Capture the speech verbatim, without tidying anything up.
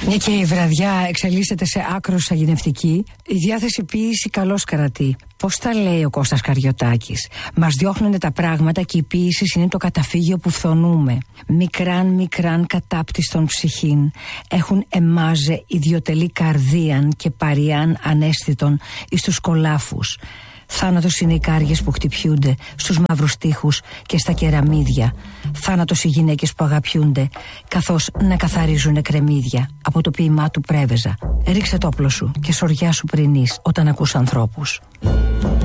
Μια και η βραδιά εξελίσσεται σε άκρος σαγηνευτική, η διάθεση ποίηση καλώς κρατεί. Πώς τα λέει ο Κώστας Καριωτάκης? Μας διώχνουνε τα πράγματα και η ποίηση είναι το καταφύγιο που φθονούμε. Μικράν μικράν κατάπτυστον ψυχήν, έχουν εμάζε ιδιωτελή καρδίαν και παριάν ανέστητον εις τους κολάφους. Θάνατος είναι οι κάριες που χτυπιούνται στους μαύρους τοίχους και στα κεραμίδια. Θάνατος οι γυναίκες που αγαπιούνται, καθώς να καθαρίζουνε κρεμμύδια. Από το ποίημά του Πρέβεζα. Ρίξε το όπλο σου και σωριά σου πριν εις όταν ακούς ανθρώπους.